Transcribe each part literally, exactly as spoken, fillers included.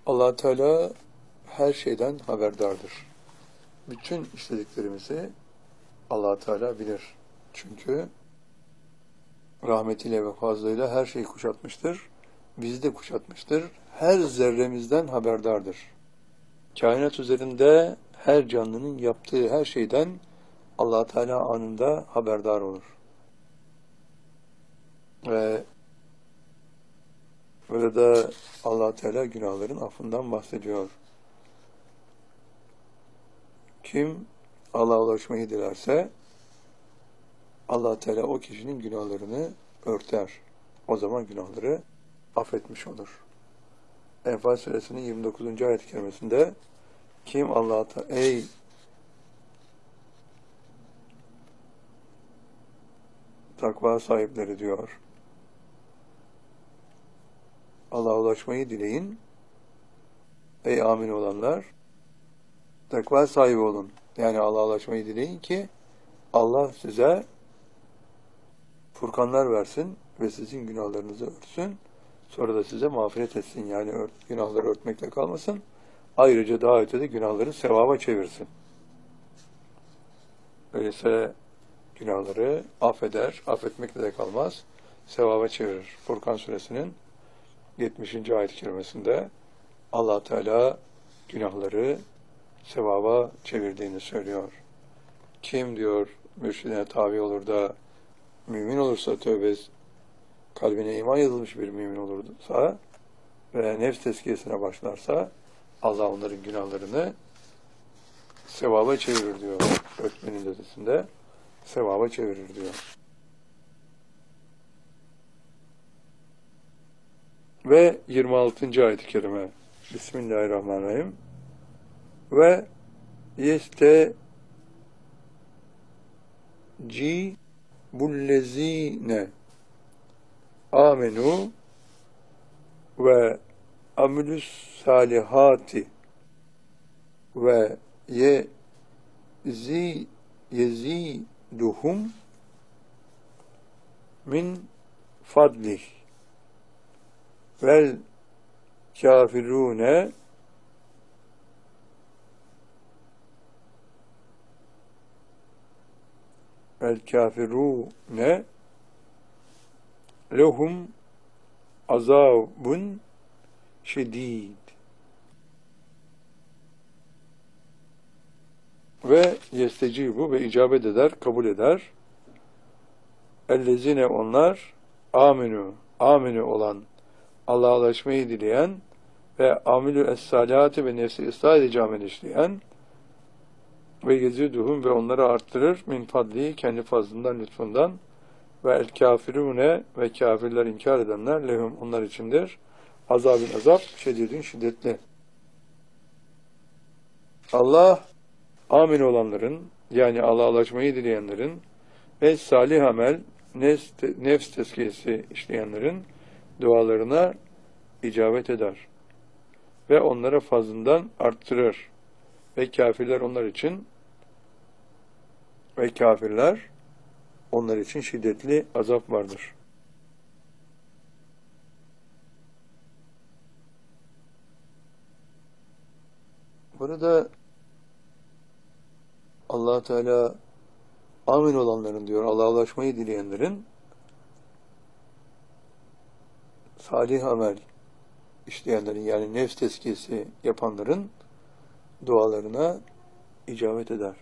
Allah Teala her şeyden haberdardır. Bütün istediklerimizi Allah Teala bilir. Çünkü rahmetiyle ve fazlıyla her şeyi kuşatmıştır. Bizi de kuşatmıştır. Her zerremizden haberdardır. Kainat üzerinde her canlının yaptığı her şeyden Allah Teala anında haberdar olur. Ve burada Allah Teala günahların affından bahsediyor. Kim Allah'a ulaşmayı dilerse Allah Teala o kişinin günahlarını örter. O zaman günahları affetmiş olur. Enfal suresinin yirmi dokuzuncu ayet-i kerimesinde kim Allah'a Teala ey takva sahipleri diyor. Allah'a ulaşmayı dileyin. Ey amin olanlar, takva sahibi olun. Yani Allah'a ulaşmayı dileyin ki Allah size furkanlar versin ve sizin günahlarınızı örtsün. Sonra da size mağfiret etsin. Yani ört, günahları örtmekle kalmasın. Ayrıca daha ötede günahları sevaba çevirsin. Öyleyse günahları affeder, affetmekle de kalmaz, sevaba çevirir. Furkan suresinin yetmişinci ayet-i kerimesinde Allah Teala günahları sevaba çevirdiğini söylüyor. Kim diyor mürşidine tabi olur da mümin olursa, tövbe kalbine iman yazılmış bir mümin olursa ve nefs tezkiyesine başlarsa Allah onların günahlarını sevaba çevirir diyor. Örtmenin ötesinde sevaba çevirir diyor. Ve yirmi altıncı ayet-i kerime Bismillahirrahmanirrahim ve yeste ci bullezine amenu ve amilus salihati ve yezi yeziduhum min fadlih vel kafirune vel kafirune lehum azabun şedid ve yestecibu ve icabet eder, kabul eder. Ellezine onlar aminu, aminu olan, Allah'a ulaşmayı dileyen ve amilü es-salihati ve nefsi ıslah edici amel işleyen ve geziduhum ve onları arttırır min fadli, kendi fazlından, lütfundan ve el kafirune ve kafirler inkar edenler lehum onlar içindir. Azabın azap, şedidin şiddetli. Allah amin olanların, yani Allah'a ulaşmayı dileyenlerin ve salih amel, nefs, nefs tezkiyesi işleyenlerin dualarına icabet eder. Ve onlara fazlından arttırır. Ve kafirler onlar için ve kafirler onlar için şiddetli azap vardır. Burada Allah Teala amin olanların diyor, Allah'a ulaşmayı dileyenlerin salih amel işleyenlerin, yani nefs tezkiyesi yapanların dualarına icabet eder.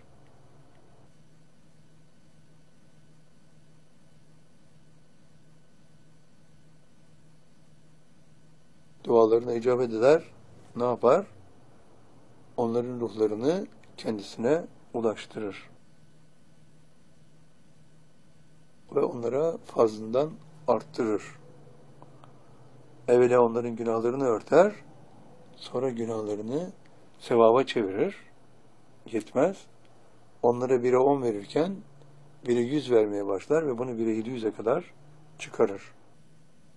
Dualarına icabet eder. Ne yapar? Onların ruhlarını kendisine ulaştırır. Ve onlara fazlından arttırır. Evvela onların günahlarını örter, sonra günahlarını sevaba çevirir. Yetmez. Onlara bire on verirken bire yüz vermeye başlar ve bunu bire yedi yüze kadar çıkarır.